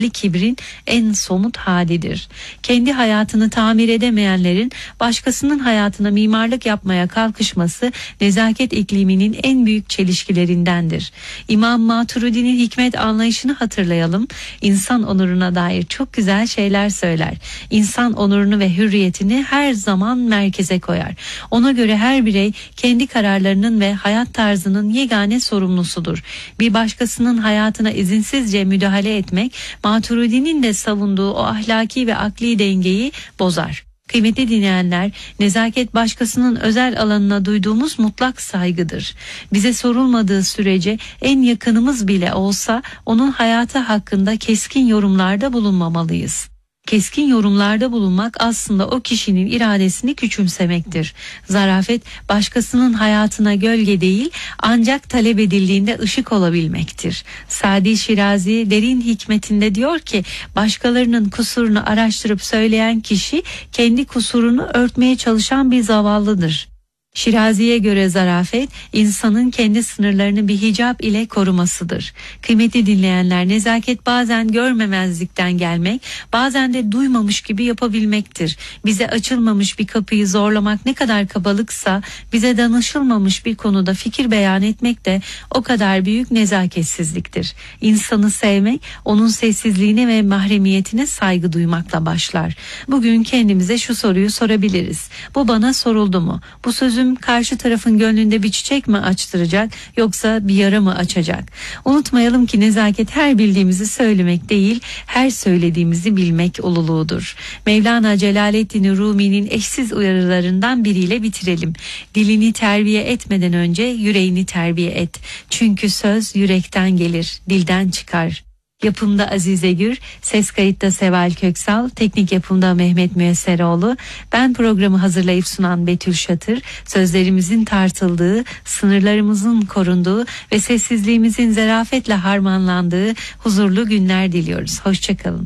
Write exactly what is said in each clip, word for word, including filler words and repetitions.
kibrin en somut halidir. Kendi hayatını tamir edemeyenlerin başkasının hayatına mimarlık yapmaya kalkışması nezaket ikliminin en büyük çelişkilerindendir. İmam Maturidi'nin hikmet anlayışını hatırlayalım. İnsan onuruna dair çok güzel şeyler söyler. İnsan onurunu ve hürriyetini her zaman merkeze koyar. Ona göre her birey kendi kararlarının ve hayat tarzının yegane sorumlusudur. Bir başkasının hayatına izinsizce müdahale etmek, Maturidi'nin de savunduğu o ahlaki ve akli dengeyi bozar. Kıymetli dinleyenler, nezaket başkasının özel alanına duyduğumuz mutlak saygıdır. Bize sorulmadığı sürece en yakınımız bile olsa onun hayatı hakkında keskin yorumlarda bulunmamalıyız. Keskin yorumlarda bulunmak aslında o kişinin iradesini küçümsemektir. Zarafet başkasının hayatına gölge değil, ancak talep edildiğinde ışık olabilmektir. Sadi Şirazi derin hikmetinde diyor ki, başkalarının kusurunu araştırıp söyleyen kişi kendi kusurunu örtmeye çalışan bir zavallıdır. Şirazi'ye göre zarafet, insanın kendi sınırlarını bir hicap ile korumasıdır. Kıymetli dinleyenler, nezaket bazen görmemezlikten gelmek, bazen de duymamış gibi yapabilmektir. Bize açılmamış bir kapıyı zorlamak ne kadar kabalıksa, bize danışılmamış bir konuda fikir beyan etmek de o kadar büyük nezaketsizliktir. İnsanı sevmek, onun sessizliğine ve mahremiyetine saygı duymakla başlar. Bugün kendimize şu soruyu sorabiliriz: bu bana soruldu mu? Bu sözü karşı tarafın gönlünde bir çiçek mi açtıracak, yoksa bir yara mı açacak? Unutmayalım ki nezaket her bildiğimizi söylemek değil, her söylediğimizi bilmek ululuğudur. Mevlana Celaleddin Rumi'nin eşsiz uyarılarından biriyle bitirelim. Dilini terbiye etmeden önce yüreğini terbiye et. Çünkü söz yürekten gelir, dilden çıkar. Yapımda Azize Gür, ses kayıtta Seval Köksal, teknik yapımda Mehmet Müesseroğlu. Ben programı hazırlayıp sunan Betül Şatır. Sözlerimizin tartıldığı, sınırlarımızın korunduğu ve sessizliğimizin zarafetle harmanlandığı huzurlu günler diliyoruz. Hoşçakalın.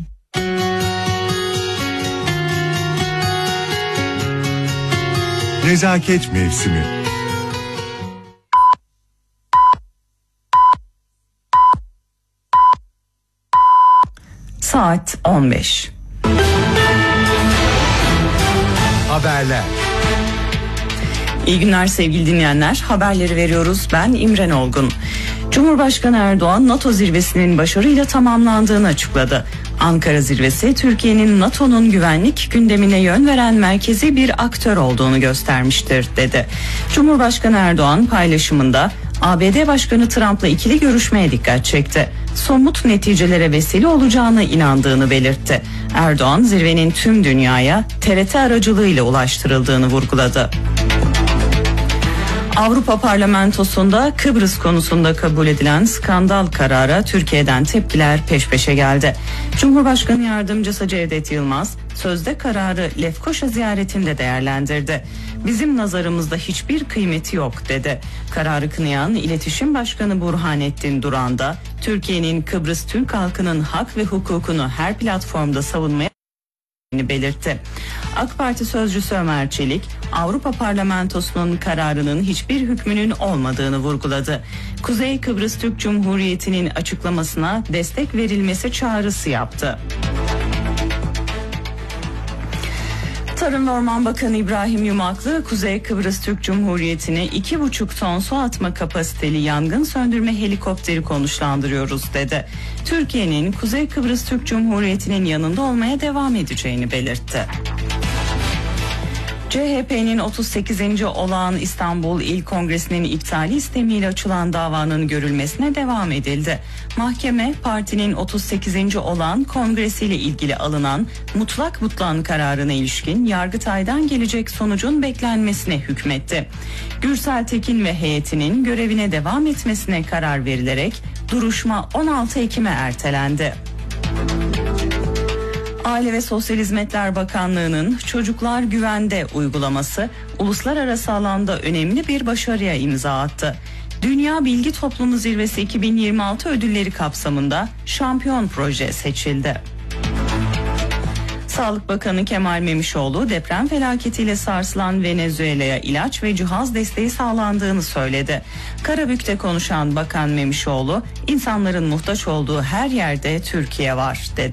Nezaket mevsimi. Saat on beş. Haberler. İyi günler sevgili dinleyenler. Haberleri veriyoruz. Ben İmren Olgun. Cumhurbaşkanı Erdoğan NATO zirvesinin başarıyla tamamlandığını açıkladı. Ankara zirvesi Türkiye'nin NATO'nun güvenlik gündemine yön veren merkezi bir aktör olduğunu göstermiştir dedi. Cumhurbaşkanı Erdoğan paylaşımında A B D Başkanı Trump'la ikili görüşmeye dikkat çekti. Somut neticelere vesile olacağına inandığını belirtti. Erdoğan zirvenin tüm dünyaya T R T aracılığıyla ulaştırıldığını vurguladı. Avrupa Parlamentosu'nda Kıbrıs konusunda kabul edilen skandal karara Türkiye'den tepkiler peş peşe geldi. Cumhurbaşkanı Yardımcısı Cevdet Yılmaz sözde kararı Lefkoşa ziyaretinde değerlendirdi. Bizim nazarımızda hiçbir kıymeti yok dedi. Kararı kınayan İletişim Başkanı Burhanettin Duran da Türkiye'nin Kıbrıs Türk halkının hak ve hukukunu her platformda savunmaya belirtti. AK Parti sözcüsü Ömer Çelik, Avrupa Parlamentosu'nun kararının hiçbir hükmünün olmadığını vurguladı. Kuzey Kıbrıs Türk Cumhuriyeti'nin açıklamasına destek verilmesi çağrısı yaptı. Tarım ve Orman Bakanı İbrahim Yumaklı, Kuzey Kıbrıs Türk Cumhuriyeti'ne iki buçuk ton su atma kapasiteli yangın söndürme helikopteri konuşlandırıyoruz dedi. Türkiye'nin Kuzey Kıbrıs Türk Cumhuriyeti'nin yanında olmaya devam edeceğini belirtti. C H P'nin otuz sekizinci olağan İstanbul İl Kongresi'nin iptali istemiyle açılan davanın görülmesine devam edildi. Mahkeme partinin otuz sekizinci olağan kongresiyle ilgili alınan mutlak butlan kararına ilişkin Yargıtay'dan gelecek sonucun beklenmesine hükmetti. Gürsel Tekin ve heyetinin görevine devam etmesine karar verilerek duruşma on altı Ekim'e ertelendi. Aile ve Sosyal Hizmetler Bakanlığı'nın Çocuklar Güvende uygulaması uluslararası alanda önemli bir başarıya imza attı. Dünya Bilgi Toplumu Zirvesi iki bin yirmi altı ödülleri kapsamında şampiyon proje seçildi. Sağlık Bakanı Kemal Memişoğlu deprem felaketiyle sarsılan Venezuela'ya ilaç ve cihaz desteği sağlandığını söyledi. Karabük'te konuşan Bakan Memişoğlu, insanların muhtaç olduğu her yerde Türkiye var dedi.